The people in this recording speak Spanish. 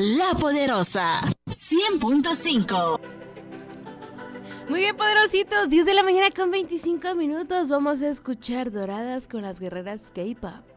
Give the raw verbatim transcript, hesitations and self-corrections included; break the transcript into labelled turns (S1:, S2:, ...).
S1: La Poderosa cien punto cinco.
S2: Muy bien, poderositos, diez de la mañana con veinticinco minutos. Vamos a escuchar Doradas con las guerreras K-pop.